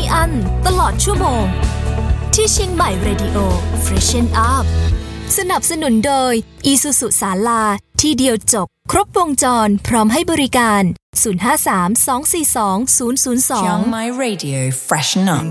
อั้นตลอดชั่วโมงที่เชียงใหม่ Radio Freshen Up สนับสนุนโดย Isuzu ศาลาที่เดียวจบครบวงจรพร้อมให้บริการ053 242 002 Chiang Mai Radio Freshen Up